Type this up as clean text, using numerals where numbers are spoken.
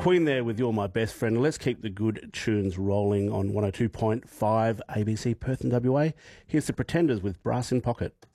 Queen there with You're My Best Friend. Let's keep the good tunes rolling on 102.5 ABC Perth and WA. Here's the Pretenders with Brass in Pocket.